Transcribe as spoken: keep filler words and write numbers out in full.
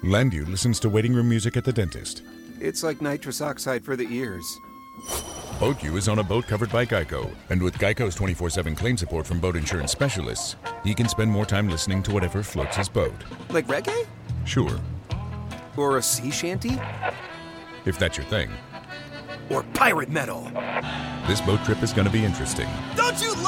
Landu listens to waiting room music at the dentist. It's like nitrous oxide for the ears. BoatU is on a boat covered by Geico, and with Geico's twenty-four seven claim support from boat insurance specialists, he can spend more time listening to whatever floats his boat. Like reggae? Sure. Or a sea shanty? If that's your thing. Or pirate metal? This boat trip is going to be interesting. Don't you